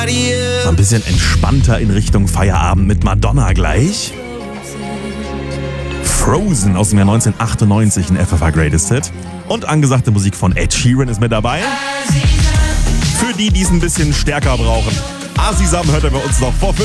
Ein bisschen entspannter in Richtung Feierabend mit Madonna gleich. Frozen aus dem Jahr 1998, ein FFH Greatest Hit. Und angesagte Musik von Ed Sheeran ist mit dabei. Für die es ein bisschen stärker brauchen. Asisam hört er bei uns noch vor 5.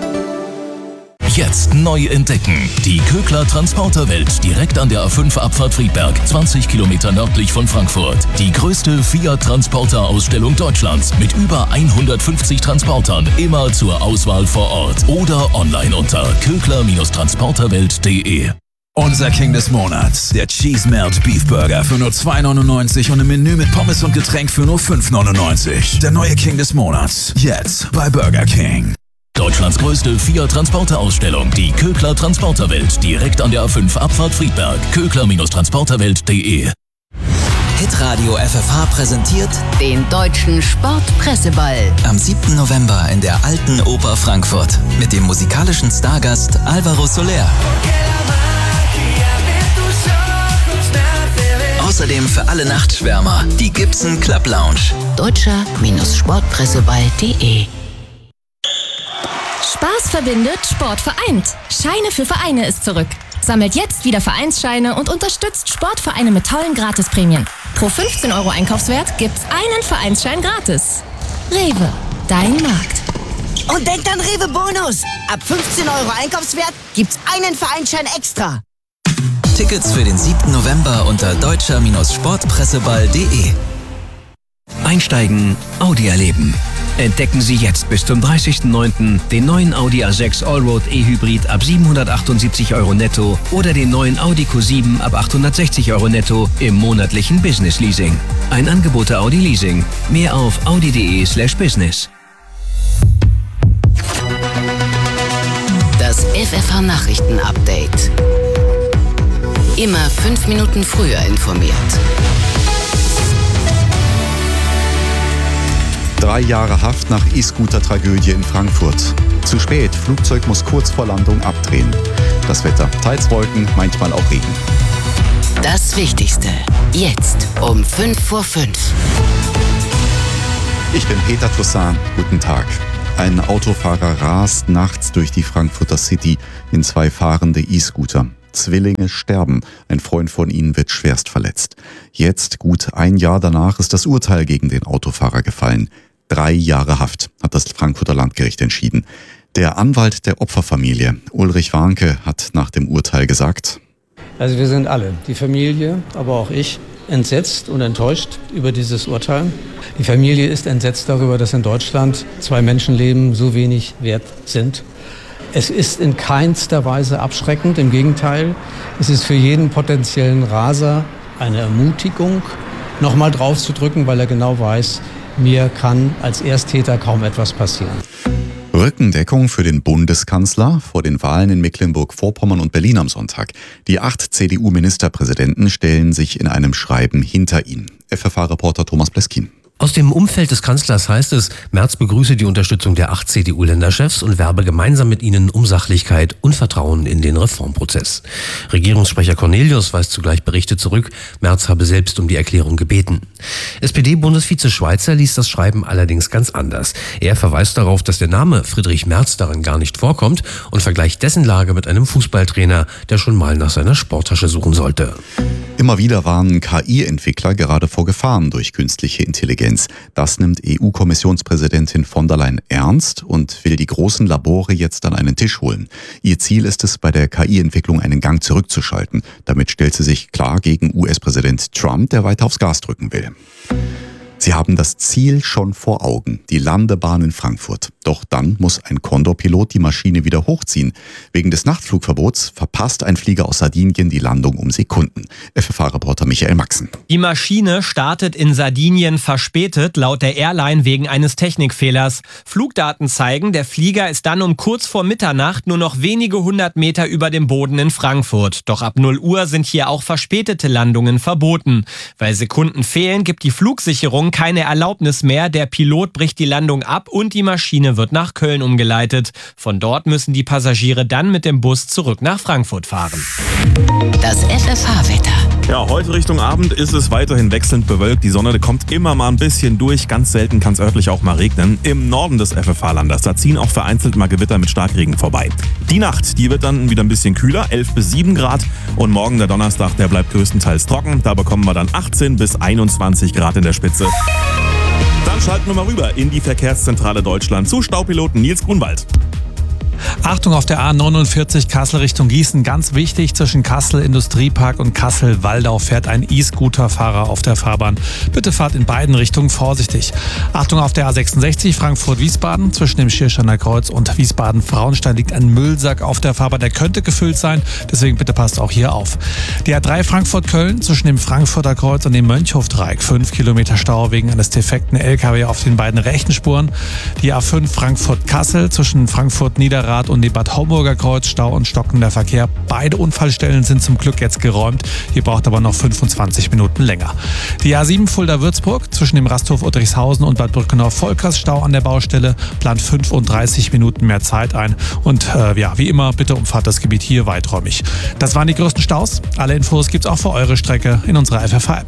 Jetzt neu entdecken. Die Kögler Transporterwelt direkt an der A5 Abfahrt Friedberg, 20 Kilometer nördlich von Frankfurt. Die größte Fiat-Transporter-Ausstellung Deutschlands mit über 150 Transportern, immer zur Auswahl vor Ort oder online unter kögler-transporterwelt.de. Unser King des Monats, der Cheese Melt Beef Burger für nur 2,99 und ein Menü mit Pommes und Getränk für nur 5,99. Der neue King des Monats, jetzt bei Burger King. Deutschlands größte Fiat-Transporter-Ausstellung, die Kögler Transporterwelt, direkt an der A5 Abfahrt Friedberg, kögler-transporterwelt.de. Hitradio FFH präsentiert den Deutschen Sportpresseball. Am 7. November in der Alten Oper Frankfurt mit dem musikalischen Stargast Alvaro Soler. Außerdem für alle Nachtschwärmer die Gibson Club Lounge. Deutscher-Sportpresseball.de. Spaß verbindet, Sport vereint. Scheine für Vereine ist zurück. Sammelt jetzt wieder Vereinsscheine und unterstützt Sportvereine mit tollen Gratisprämien. Pro 15 € Einkaufswert gibt's einen Vereinsschein gratis. Rewe, dein Markt. Und denkt an Rewe Bonus. Ab 15 € Einkaufswert gibt's einen Vereinsschein extra. Tickets für den 7. November unter deutscher-sportpresseball.de. Einsteigen, Audi erleben. Entdecken Sie jetzt bis zum 30.09. den neuen Audi A6 Allroad E-Hybrid ab 778 € netto oder den neuen Audi Q7 ab 860 € netto im monatlichen Business Leasing. Ein Angebot der Audi Leasing. Mehr auf audi.de/business. Das FFH Nachrichten-Update. Immer 5 Minuten früher informiert. 3 Jahre Haft nach E-Scooter-Tragödie in Frankfurt. Zu spät, Flugzeug muss kurz vor Landung abdrehen. Das Wetter, teils Wolken, manchmal auch Regen. Das Wichtigste, jetzt um 5 vor 5. Ich bin Peter Toussaint, guten Tag. Ein Autofahrer rast nachts durch die Frankfurter City in 2 fahrende E-Scooter. Zwillinge sterben, ein Freund von ihnen wird schwerst verletzt. Jetzt, gut 1 Jahr danach, ist das Urteil gegen den Autofahrer gefallen. 3 Jahre Haft, hat das Frankfurter Landgericht entschieden. Der Anwalt der Opferfamilie, Ulrich Warnke, hat nach dem Urteil gesagt: Also wir sind alle, die Familie, aber auch ich, entsetzt und enttäuscht über dieses Urteil. Die Familie ist entsetzt darüber, dass in Deutschland 2 Menschenleben so wenig wert sind. Es ist in keinster Weise abschreckend, im Gegenteil. Es ist für jeden potenziellen Raser eine Ermutigung, nochmal drauf zu drücken, weil er genau weiß, mir kann als Ersttäter kaum etwas passieren. Rückendeckung für den Bundeskanzler vor den Wahlen in Mecklenburg-Vorpommern und Berlin am Sonntag. Die 8 CDU-Ministerpräsidenten stellen sich in einem Schreiben hinter ihn. FFH-Reporter Thomas Bleskin. Aus dem Umfeld des Kanzlers heißt es, Merz begrüße die Unterstützung der 8 CDU-Länderchefs und werbe gemeinsam mit ihnen um Sachlichkeit und Vertrauen in den Reformprozess. Regierungssprecher Cornelius weist zugleich Berichte zurück, Merz habe selbst um die Erklärung gebeten. SPD-Bundesvize Schweizer liest das Schreiben allerdings ganz anders. Er verweist darauf, dass der Name Friedrich Merz darin gar nicht vorkommt und vergleicht dessen Lage mit einem Fußballtrainer, der schon mal nach seiner Sporttasche suchen sollte. Immer wieder warnen KI-Entwickler gerade vor Gefahren durch künstliche Intelligenz. Das nimmt EU-Kommissionspräsidentin von der Leyen ernst und will die großen Labore jetzt an einen Tisch holen. Ihr Ziel ist es, bei der KI-Entwicklung einen Gang zurückzuschalten. Damit stellt sie sich klar gegen US-Präsident Trump, der weiter aufs Gas drücken will. Sie haben das Ziel schon vor Augen, die Landebahn in Frankfurt. Doch dann muss ein Condor-Pilot die Maschine wieder hochziehen. Wegen des Nachtflugverbots verpasst ein Flieger aus Sardinien die Landung um Sekunden. FFH-Reporter Michael Maxen. Die Maschine startet in Sardinien verspätet, laut der Airline wegen eines Technikfehlers. Flugdaten zeigen, der Flieger ist dann um kurz vor Mitternacht nur noch wenige 100 Meter über dem Boden in Frankfurt. Doch ab 0 Uhr sind hier auch verspätete Landungen verboten. Weil Sekunden fehlen, gibt die Flugsicherung keine Erlaubnis mehr. Der Pilot bricht die Landung ab und die Maschine wird nach Köln umgeleitet. Von dort müssen die Passagiere dann mit dem Bus zurück nach Frankfurt fahren. Das FFH-Wetter. Ja, heute Richtung Abend ist es weiterhin wechselnd bewölkt. Die Sonne kommt immer mal ein bisschen durch. Ganz selten kann es örtlich auch mal regnen. Im Norden des FFH-Landes, da ziehen auch vereinzelt mal Gewitter mit Starkregen vorbei. Die Nacht, die wird dann wieder ein bisschen kühler, 11 bis 7 Grad. Und morgen, der Donnerstag, der bleibt größtenteils trocken. Da bekommen wir dann 18 bis 21 Grad in der Spitze. Dann schalten wir mal rüber in die Verkehrszentrale Deutschland zu Staupiloten Nils Grunwald. Achtung auf der A49 Kassel Richtung Gießen. Ganz wichtig, zwischen Kassel Industriepark und Kassel-Waldau fährt ein E-Scooter-Fahrer auf der Fahrbahn. Bitte fahrt in beiden Richtungen vorsichtig. Achtung auf der A66 Frankfurt-Wiesbaden. Zwischen dem Schirrsteiner Kreuz und Wiesbaden-Frauenstein liegt ein Müllsack auf der Fahrbahn. Der könnte gefüllt sein, deswegen bitte passt auch hier auf. Die A3 Frankfurt-Köln zwischen dem Frankfurter Kreuz und dem Mönchhofdreieck. 5 Kilometer Stau wegen eines defekten LKW auf den beiden rechten Spuren. Die A5 Frankfurt-Kassel zwischen Frankfurt-Niederrad und dem Bad Homburger Kreuz, Stau und stockender Verkehr. Beide Unfallstellen sind zum Glück jetzt geräumt. Ihr braucht aber noch 25 Minuten länger. Die A7 Fulda-Würzburg zwischen dem Rasthof Uttrichshausen und Bad Brückenau-Volkers, Stau an der Baustelle, plant 35 Minuten mehr Zeit ein. Und wie immer, bitte umfahrt das Gebiet hier weiträumig. Das waren die größten Staus. Alle Infos gibt's auch für eure Strecke in unserer FFH-App.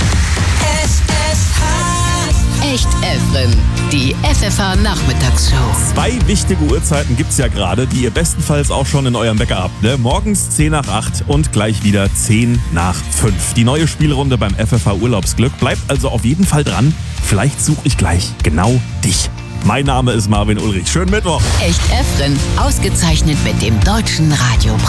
Echt Efren, die FFH-Nachmittagsshow. 2 wichtige Uhrzeiten gibt's ja gerade, die ihr bestenfalls auch schon in eurem Wecker habt. Ne? Morgens 10 nach 8 und gleich wieder 10 nach 5. Die neue Spielrunde beim FFH Urlaubsglück. Bleibt also auf jeden Fall dran. Vielleicht suche ich gleich genau dich. Mein Name ist Marvin Ulrich. Schönen Mittwoch. Echt Efren, ausgezeichnet mit dem Deutschen Radiopreis.